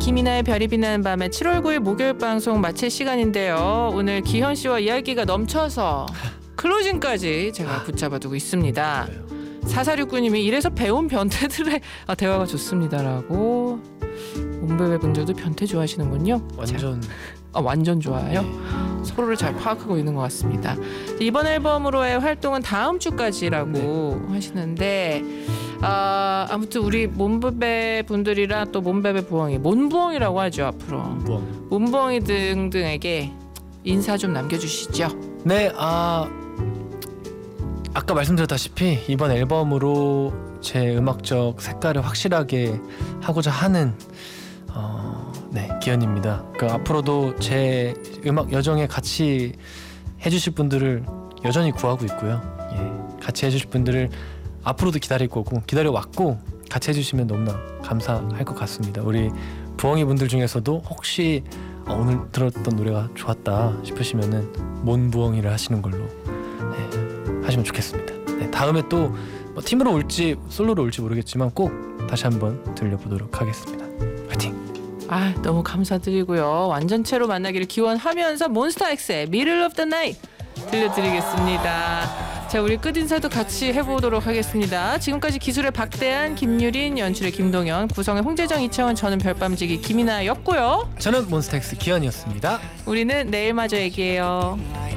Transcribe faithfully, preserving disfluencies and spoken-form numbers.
김이나의 별이 빛나는 밤에 칠월 구일 목요일 방송 마칠 시간인데요. 오늘 기현 씨와 이야기가 넘쳐서 클로징까지 제가 붙잡아두고 있습니다. 사사육구 님이 이래서 배운 변태들의 아, 대화가 좋습니다라고. 몸베베 분들도 변태 좋아하시는군요. 완전 자, 아, 완전 좋아요. 네. 서로를 잘 파악하고 있는 것 같습니다. 이번 앨범으로의 활동은 다음 주까지라고 네. 하시는데 아, 아무튼 우리 몸베베 분들이랑 또 몸베베 부엉이 몬부엉이라고 하죠 앞으로. 몬부엉. 몬부엉이 등등에게 인사 좀 남겨주시죠. 네, 아 아까 말씀드렸다시피 이번 앨범으로 제 음악적 색깔을 확실하게 하고자 하는 어, 네 기현입니다. 그 앞으로도 제 음악 여정에 같이 해주실 분들을 여전히 구하고 있고요. 예, 같이 해주실 분들을 앞으로도 기다릴 거고 기다려 왔고 같이 해주시면 너무나 감사할 것 같습니다. 우리 부엉이 분들 중에서도 혹시 어, 오늘 들었던 노래가 좋았다 싶으시면은 몬부엉이를 하시는 걸로 네, 하시면 좋겠습니다. 네, 다음에 또 뭐 팀으로 올지 솔로로 올지 모르겠지만 꼭 다시 한번 들려보도록 하겠습니다. 화이팅! 아 너무 감사드리고요. 완전체로 만나기를 기원하면서 몬스타엑스의 Middle of the Night 들려드리겠습니다. 자 우리 끝인사도 같이 해보도록 하겠습니다. 지금까지 기술의 박대한, 김유린, 연출의 김동현, 구성의 홍재정, 이채원, 저는 별밤지기 김이나였고요. 저는 몬스타엑스 기현이었습니다. 우리는 내일 마저 얘기해요.